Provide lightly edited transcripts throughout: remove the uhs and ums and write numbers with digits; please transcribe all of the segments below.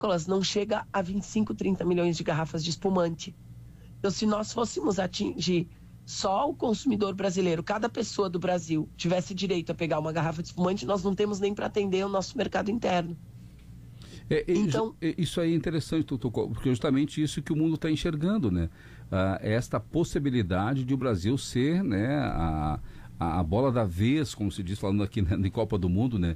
não chega a 25, 30 milhões de garrafas de espumante. Então, se nós fôssemos atingir só o consumidor brasileiro, cada pessoa do Brasil tivesse direito a pegar uma garrafa de espumante, nós não temos nem para atender o nosso mercado interno. Então, isso aí é interessante, porque justamente isso que o mundo está enxergando, né? Esta possibilidade de o Brasil ser, né, a bola da vez, como se diz, falando aqui na Copa do Mundo, né?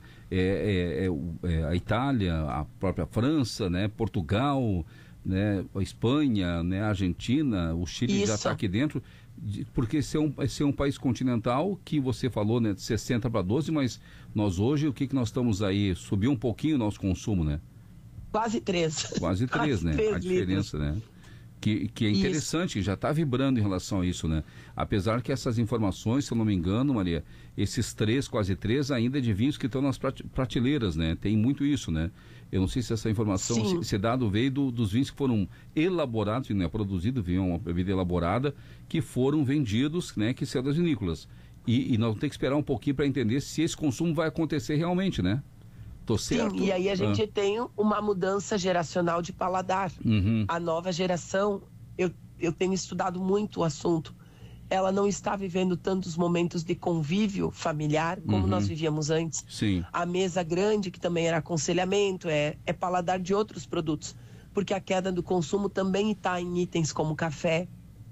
A Itália, a própria França, né? Portugal, né? A Espanha, né? A Argentina, o Chile já está aqui dentro, porque esse é um país continental que você falou, né? De 60 para 12, mas nós hoje, o que nós estamos aí? Subiu um pouquinho o nosso consumo, né? Quase 3. Quase 3, né? A diferença, né? Que é interessante, já está vibrando em relação a isso, né? Apesar que essas informações, se eu não me engano, Maria, esses quase 3 ainda é de vinhos que estão nas prateleiras, né? Tem muito isso, né? Eu não sei se essa informação, esse dado veio dos vinhos que foram elaborados, não é produzido, vinho é uma bebida elaborada, que foram vendidos, né? Que saiu das vinícolas. E nós vamos ter que esperar um pouquinho para entender se esse consumo vai acontecer realmente, né? Tô certo? Sim, e aí a gente tem uma mudança geracional de paladar. A nova geração, eu tenho estudado muito o assunto, ela não está vivendo tantos momentos de convívio familiar como nós vivíamos antes. Sim. A mesa grande, que também era aconselhamento, é paladar de outros produtos, porque a queda do consumo também está em itens como café,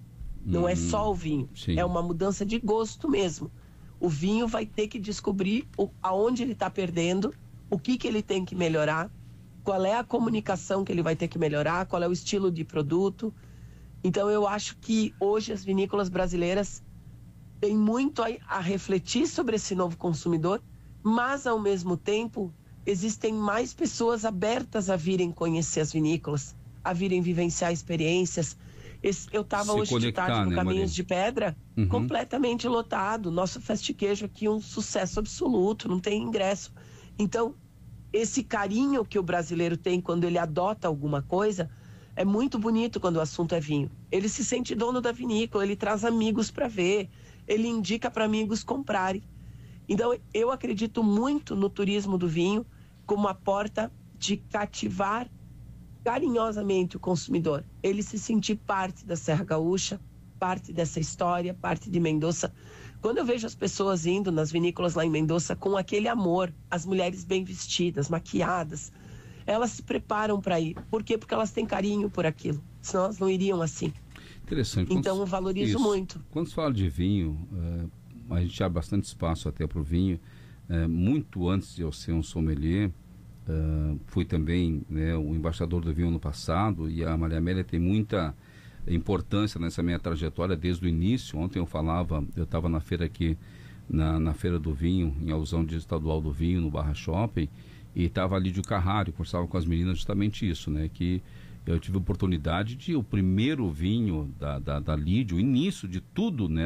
não é só o vinho. Sim. É uma mudança de gosto mesmo. O vinho vai ter que descobrir aonde ele está perdendo, o que ele tem que melhorar, qual é a comunicação que ele vai ter que melhorar, qual é o estilo de produto. Então eu acho que hoje as vinícolas brasileiras têm muito a refletir sobre esse novo consumidor, mas ao mesmo tempo existem mais pessoas abertas a virem conhecer as vinícolas, a virem vivenciar experiências. Eu estava hoje de tarde no Caminhos de Pedra, completamente lotado. Nosso Fast Queijo aqui um sucesso absoluto, não tem ingresso. Então, esse carinho que o brasileiro tem quando ele adota alguma coisa é muito bonito quando o assunto é vinho. Ele se sente dono da vinícola, ele traz amigos para ver, ele indica para amigos comprarem. Então, eu acredito muito no turismo do vinho como a porta de cativar carinhosamente o consumidor. Ele se sentir parte da Serra Gaúcha, parte dessa história, parte de Mendoza. Quando eu vejo as pessoas indo nas vinícolas lá em Mendoza com aquele amor, as mulheres bem vestidas, maquiadas, elas se preparam para ir. Por quê? Porque elas têm carinho por aquilo. Senão elas não iriam assim. Interessante. Então eu valorizo muito. Quando se fala de vinho, a gente abre bastante espaço até para o vinho. Muito antes de eu ser um sommelier, fui também, né, o embaixador do vinho no passado, e a Maria Amélia tem muita importância nessa minha trajetória desde o início. Ontem eu estava na feira aqui, na Feira do Vinho, em alusão ao Dia Estadual do Vinho, no Barra Shopping, e estava ali de Carraro, conversava com as meninas justamente isso, né, que eu tive a oportunidade de, o primeiro vinho da Lídio, o início de tudo, né,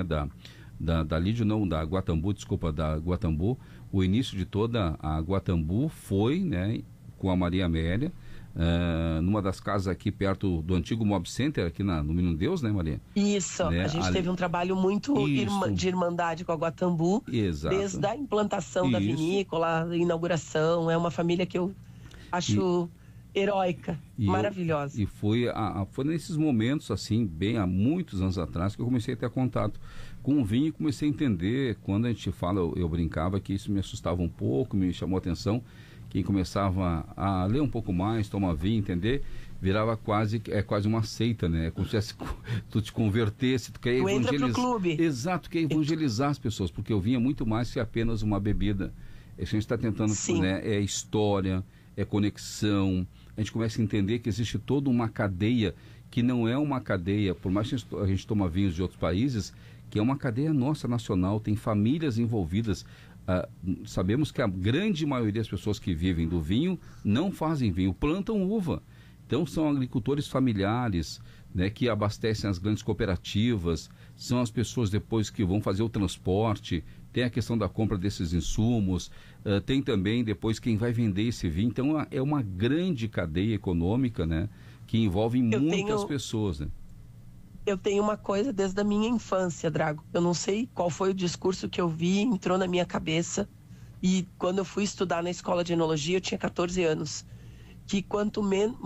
da Lídio, não, da Guatambu, desculpa, da Guatambu, o início de toda a Guatambu foi, né, com a Maria Amélia, numa das casas aqui perto do antigo Mob Center, aqui no Menino Deus, né, Maria? Isso, né? A gente teve um trabalho muito de irmandade com a Guatambu. Exato. Desde a implantação da vinícola, a inauguração. É uma família que eu acho heróica, maravilhosa. E foi nesses momentos, assim, bem há muitos anos atrás, que eu comecei a ter contato com o vinho e comecei a entender. Quando a gente fala, eu brincava que isso me assustava um pouco, me chamou a atenção. Quem começava a ler um pouco mais, tomar vinho, entender, virava quase uma seita, né? Como se tu te convertesse, tu quer evangelizar. Entra pro clube. Exato, quer evangelizar as pessoas, porque o vinho é muito mais que apenas uma bebida. A gente está tentando, né? É história, é conexão. A gente começa a entender que existe toda uma cadeia, que não é uma cadeia, por mais que a gente toma vinhos de outros países, que é uma cadeia nossa, nacional, tem famílias envolvidas. Sabemos que a grande maioria das pessoas que vivem do vinho não fazem vinho, plantam uva. Então são agricultores familiares, né, que abastecem as grandes cooperativas, são as pessoas depois que vão fazer o transporte, tem a questão da compra desses insumos, tem também depois quem vai vender esse vinho. Então é uma grande cadeia econômica, né, que envolve muitas pessoas, né? Eu tenho uma coisa desde a minha infância, Drago. Eu não sei qual foi o discurso que eu vi, entrou na minha cabeça. E quando eu fui estudar na escola de enologia, eu tinha 14 anos. que quanto